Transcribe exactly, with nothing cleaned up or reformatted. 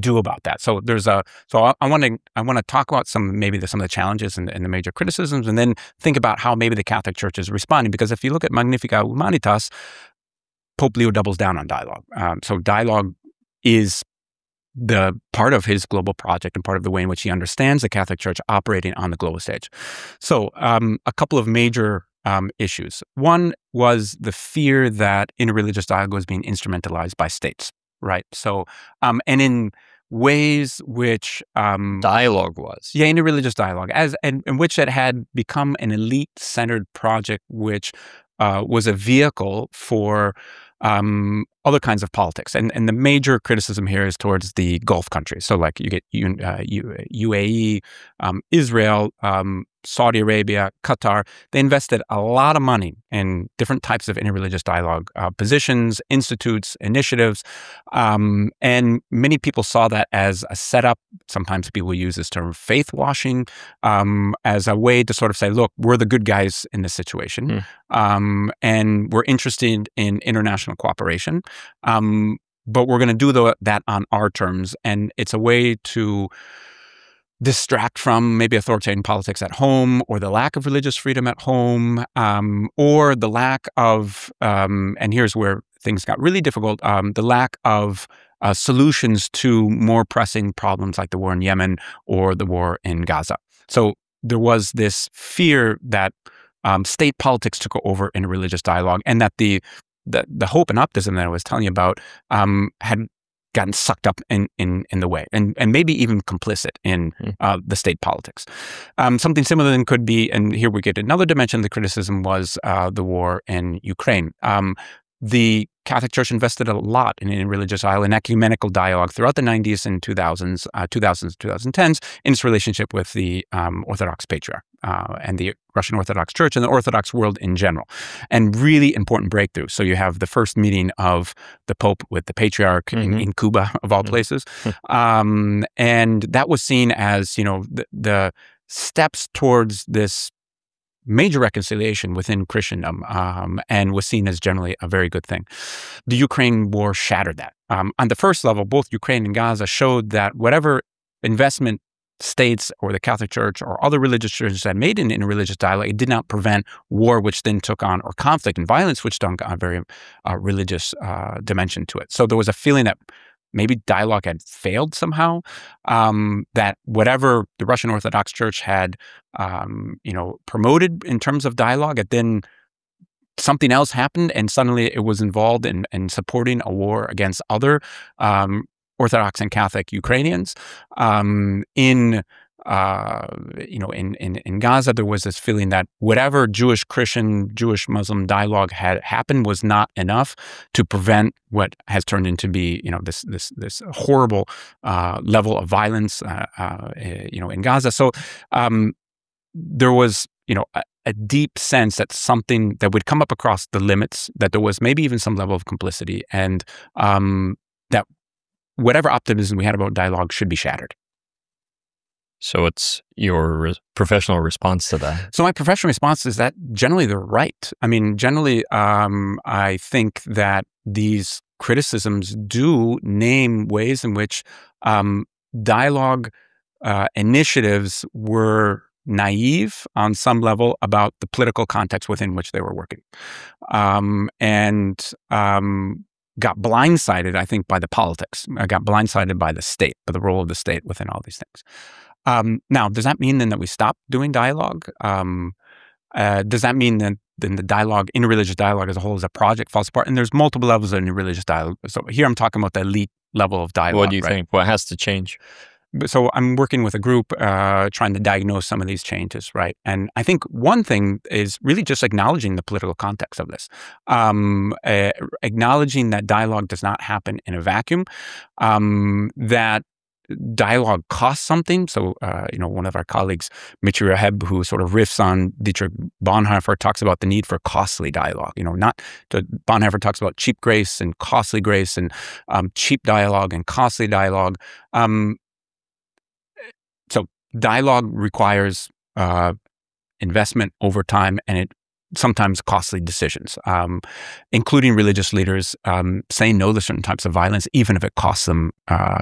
do about that? So there's a so I want to I want to talk about some maybe the, some of the challenges and, and the major criticisms, and then think about how maybe the Catholic Church is responding. Because if you look at Magnificat Humanitas, Pope Leo doubles down on dialogue. Um, so dialogue is the part of his global project and part of the way in which he understands the Catholic Church operating on the global stage. So um, a couple of major um, issues. One was the fear that interreligious dialogue was being instrumentalized by states, right? So, um, and in ways which... Um, dialogue was. Yeah, interreligious dialogue, as and in which it had become an elite-centered project which uh, was a vehicle for Um, other kinds of politics. And and the major criticism here is towards the Gulf countries. So like you get U, uh, U, U A E, um, Israel, um, Saudi Arabia, Qatar. They invested a lot of money in different types of interreligious dialogue uh, positions, institutes, initiatives. Um, and many people saw that as a setup. Sometimes people use this term faith washing um, as a way to sort of say, look, we're the good guys in this situation. Mm. Um, and we're interested in international cooperation. Um, but we're going to do the, that on our terms. And it's a way to distract from maybe authoritarian politics at home, or the lack of religious freedom at home, um, or the lack of, um, and here's where things got really difficult, um, the lack of uh, solutions to more pressing problems like the war in Yemen or the war in Gaza. So there was this fear that um, state politics took over in religious dialogue, and that the The, the hope and optimism that I was telling you about um, had gotten sucked up in, in, in the way, and, and maybe even complicit in uh, the state politics. Um, something similar then could be, and here we get another dimension of the criticism, was uh, the war in Ukraine. Um, the Catholic Church invested a lot in, in religious dialogue and ecumenical dialogue throughout the nineties and two thousands, uh, two thousands, twenty tens in its relationship with the um, Orthodox Patriarch uh, and the Russian Orthodox Church and the Orthodox world in general. And really important breakthrough. So you have the first meeting of the Pope with the Patriarch mm-hmm. in, in Cuba, of all mm-hmm. places. um, and that was seen as, you know, the, the steps towards this major reconciliation within Christendom, um, and was seen as generally a very good thing. The Ukraine war shattered that. Um, on the first level, both Ukraine and Gaza showed that whatever investment states or the Catholic Church or other religious churches had made in, in religious dialogue, it did not prevent war, which then took on, or conflict and violence, which took on a very uh, religious uh, dimension to it. So there was a feeling that maybe dialogue had failed somehow, um, that whatever the Russian Orthodox Church had, um, you know, promoted in terms of dialogue, it then something else happened, and suddenly it was involved in, in supporting a war against other um, Orthodox and Catholic Ukrainians. Um, in Uh, you know, in, in, in Gaza, there was this feeling that whatever Jewish, Christian, Jewish, Muslim dialogue had happened was not enough to prevent what has turned into be, you know, this this this horrible uh, level of violence, uh, uh, you know, in Gaza. So um, there was, you know, a, a deep sense that something that would come up across the limits, that there was maybe even some level of complicity, and um, that whatever optimism we had about dialogue should be shattered. So it's your re- professional response to that? So my professional response is that generally they're right. I mean, generally, um, I think that these criticisms do name ways in which um, dialogue uh, initiatives were naive on some level about the political context within which they were working. Um, and um, got blindsided, I think, by the politics. I got blindsided by the state, by the role of the state within all these things. Um, now, does that mean then that we stop doing dialogue? Um, uh, does that mean that then the dialogue, interreligious dialogue as a whole, as a project, falls apart? And there's multiple levels of interreligious dialogue. So here I'm talking about the elite level of dialogue. What do you right? think? What has to change? So I'm working with a group uh, trying to diagnose some of these changes, right? And I think one thing is really just acknowledging the political context of this, um, uh, acknowledging that dialogue does not happen in a vacuum, um, that dialogue costs something. So, uh, you know, one of our colleagues, Michi Raheb, who sort of riffs on Dietrich Bonhoeffer, talks about the need for costly dialogue. You know, not the, Bonhoeffer talks about cheap grace and costly grace, and um, cheap dialogue and costly dialogue. Um, so dialogue requires uh, investment over time, and it sometimes costly decisions, um, including religious leaders um, saying no to certain types of violence, even if it costs them uh,